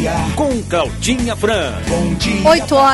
dia. Com Claudinha Fran. Bom dia.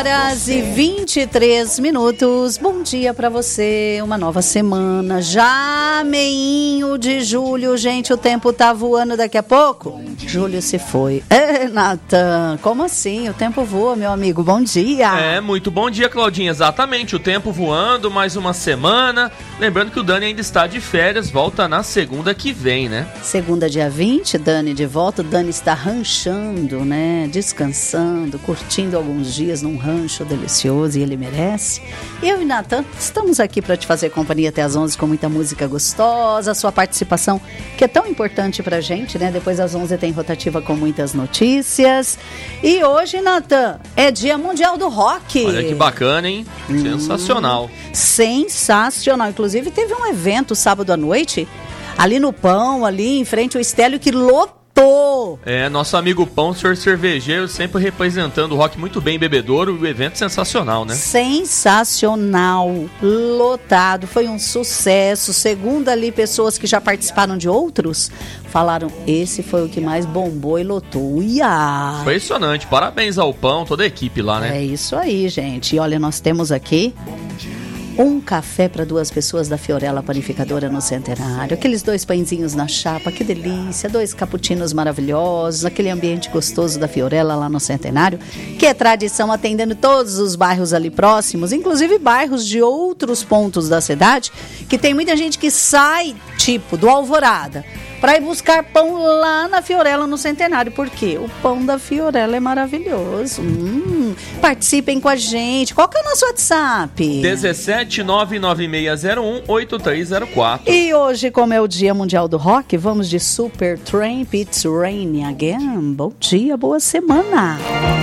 8h23. Bom dia pra você. Uma nova semana. Já meinho de julho, gente. O tempo tá voando daqui a pouco. Julho se foi. Natan, como assim? O tempo voa, meu amigo. Bom dia. Muito bom dia, Claudinha. Exatamente. O tempo voando, mais uma semana. Lembrando que o Dani ainda está de férias. Volta na segunda que vem, né? Segunda, dia 20, Dani de volta. O Dani está ranchando, né? Descansando, curtindo alguns dias num rancho delicioso e ele merece. Eu e Natan estamos aqui para te fazer companhia até às 11 com muita música gostosa, a sua participação que é tão importante pra gente, né? Depois às 11 tem rotativa com muitas notícias. E hoje, Natan, é Dia Mundial do Rock. Olha que bacana, hein? Sensacional. Sensacional. Inclusive teve um evento sábado à noite ali no Pão, ali em frente ao Estélio, que lotou. Nosso amigo Pão, senhor cervejeiro, sempre representando o rock muito bem, bebedouro, e o evento sensacional, né? Sensacional, lotado, foi um sucesso. Segundo ali, pessoas que já participaram de outros, falaram, esse foi o que mais bombou e lotou. Impressionante, parabéns ao Pão, toda a equipe lá, né? É isso aí, gente. E olha, nós temos aqui um café para 2 pessoas da Fiorella Panificadora no Centenário. Aqueles 2 pãezinhos na chapa, que delícia. 2 cappuccinos maravilhosos. Aquele ambiente gostoso da Fiorella lá no Centenário, que é tradição atendendo todos os bairros ali próximos, inclusive bairros de outros pontos da cidade, que tem muita gente que sai, tipo, do Alvorada, para ir buscar pão lá na Fiorella no Centenário. Por quê? O pão da Fiorella é maravilhoso. Participem com a gente. Qual que é o nosso WhatsApp? 17996018304. E hoje, como é o Dia Mundial do Rock, vamos de Supertramp, It's Raining Again. Bom dia, boa semana.